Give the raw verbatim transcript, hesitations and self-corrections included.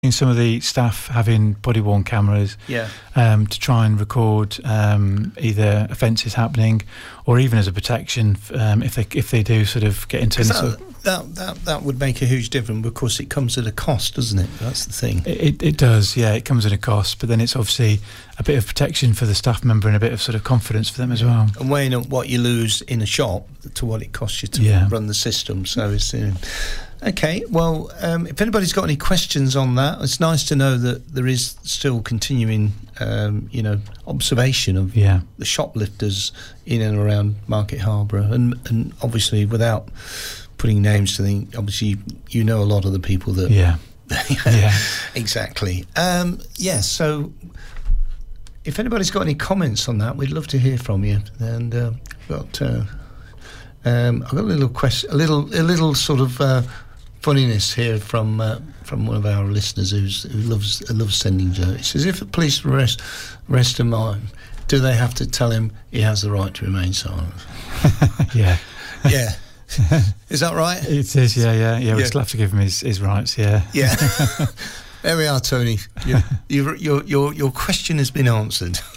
some of the staff having body-worn cameras yeah. um, to try and record um, either offences happening or even as a protection um, if they if they do sort of get into that, sort of, that, that, that would make a huge difference. Of course, it comes at a cost, doesn't it? That's the thing. It, it does, yeah. It comes at a cost, but then it's obviously a bit of protection for the staff member and a bit of sort of confidence for them as well. And weighing up what you lose in a shop to what it costs you to yeah. run the system. So it's... Uh, Okay, well, um, if anybody's got any questions on that, it's nice to know that there is still continuing, um, you know, observation of yeah. the shoplifters in and around Market Harborough, and and obviously without putting names to the, obviously you know a lot of the people that. Yeah. yeah. Exactly. Um, yes. Yeah, so, if anybody's got any comments on that, we'd love to hear from you. And uh, got, uh, um, I've got a little question, a little, a little sort of. Uh, funniness here from uh, from one of our listeners who's, who loves who loves sending jokes. He says, if the police arrest, arrest a mime, do they have to tell him he has the right to remain silent? yeah. Yeah. Is that right? It is, yeah, yeah. Yeah, we yeah. still have to give him his, his rights, yeah. Yeah. There we are, Tony. Your, your, your, your, your question has been answered.